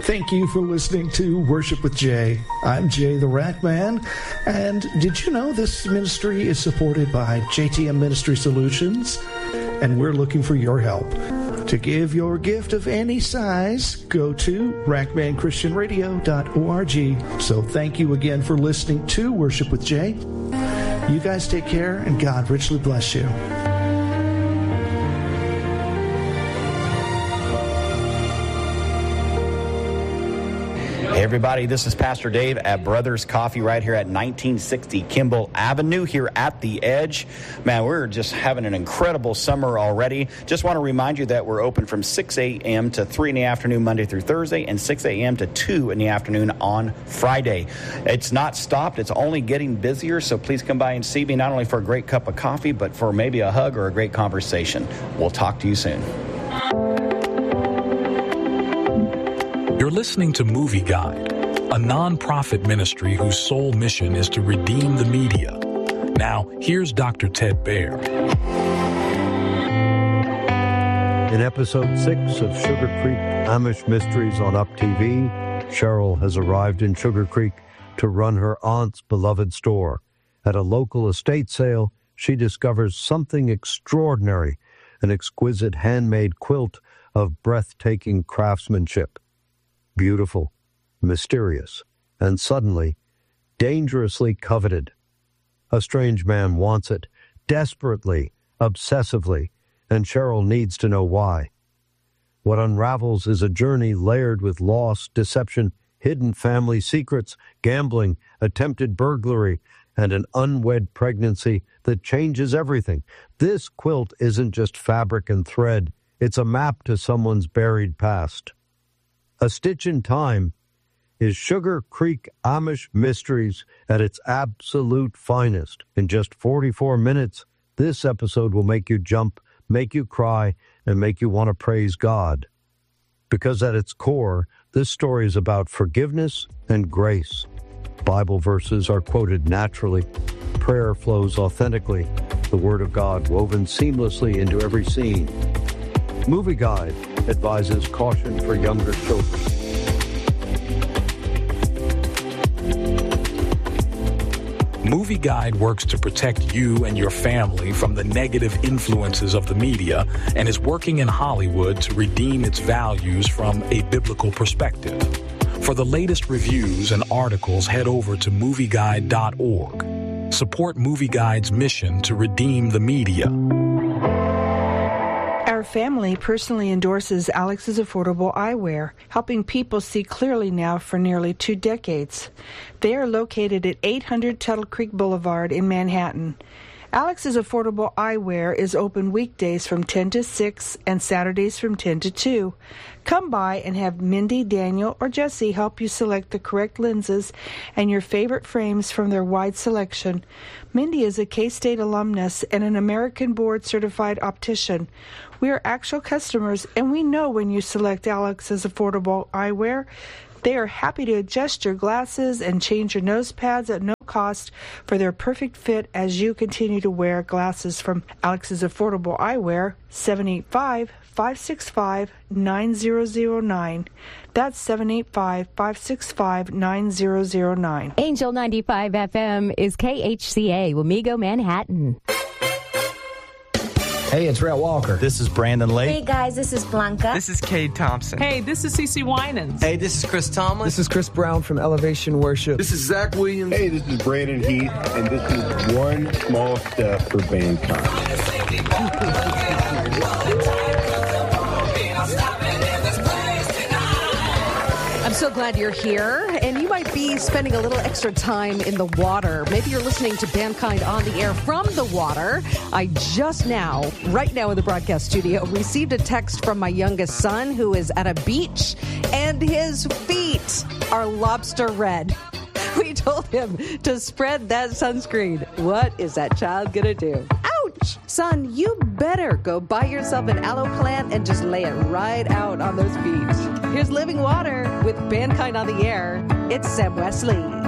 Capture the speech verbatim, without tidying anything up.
Thank you for listening to Worship with Jay. I'm Jay the Rat Man, and did you know this ministry is supported by J T M Ministry Solutions? And we're looking for your help. To give your gift of any size, go to rack man christian radio dot org. So thank you again for listening to Worship with Jay. You guys take care, and God richly bless you. Hey everybody, this is Pastor Dave at Brothers Coffee right here at nineteen sixty Kimball Avenue here at The Edge. Man, we're just having an incredible summer already. Just want to remind you that we're open from six a.m. to three in the afternoon Monday through Thursday and six a.m. to two in the afternoon on Friday. It's not stopped. It's only getting busier, so please come by and see me not only for a great cup of coffee, but for maybe a hug or a great conversation. We'll talk to you soon. You're listening to Movie Guide, a non-profit ministry whose sole mission is to redeem the media. Now, here's Doctor Ted Baer. In episode six of Sugar Creek Amish Mysteries on Up T V, Cheryl has arrived in Sugar Creek to run her aunt's beloved store. At a local estate sale, she discovers something extraordinary, an exquisite handmade quilt of breathtaking craftsmanship. Beautiful, mysterious, and suddenly, dangerously coveted. A strange man wants it, desperately, obsessively, and Cheryl needs to know why. What unravels is a journey layered with loss, deception, hidden family secrets, gambling, attempted burglary, and an unwed pregnancy that changes everything. This quilt isn't just fabric and thread. It's a map to someone's buried past. A Stitch in Time is Sugar Creek Amish Mysteries at its absolute finest. In just forty-four minutes, this episode will make you jump, make you cry, and make you want to praise God. Because at its core, this story is about forgiveness and grace. Bible verses are quoted naturally. Prayer flows authentically. The Word of God woven seamlessly into every scene. Movie Guide advises caution for younger children. Movie Guide works to protect you and your family from the negative influences of the media and is working in Hollywood to redeem its values from a biblical perspective. For the latest reviews and articles, head over to movie guide dot org. Support Movie Guide's mission to redeem the media. Our family personally endorses Alex's Affordable Eyewear, helping people see clearly now for nearly two decades. They are located at eight hundred Tuttle Creek Boulevard in Manhattan. Alex's Affordable Eyewear is open weekdays from ten to six and Saturdays from ten to two. Come by and have Mindy, Daniel, or Jesse help you select the correct lenses and your favorite frames from their wide selection. Mindy is a K-State alumnus and an American board-certified optician. We are actual customers, and we know when you select Alex's Affordable Eyewear. They are happy to adjust your glasses and change your nose pads at no cost for their perfect fit as you continue to wear glasses from Alex's Affordable Eyewear, seven eight five, five six five, nine zero zero nine. That's seven eight five, five six five, nine zero zero nine. Angel ninety-five F M is K H C A, Wamego, Manhattan. Hey, it's Rhett Walker. This is Brandon Lake. Hey, guys, this is Blanca. This is Cade Thompson. Hey, this is Cece Winans. Hey, this is Chris Tomlin. This is Chris Brown from Elevation Worship. This is Zach Williams. Hey, this is Brandon Heath, and this is One Small Step for Mankind. I'm so glad you're here, and you might be spending a little extra time in the water. Maybe you're listening to Mankind on the air from the water. I just now, right now in the broadcast studio, received a text from my youngest son who is at a beach, and his feet are lobster red. We told him to spread that sunscreen. What is that child gonna do? Ouch! Son, you better go buy yourself an aloe plant and just lay it right out on those feet. Here's Living Water with Mankind on the Air. It's Sam Wesley.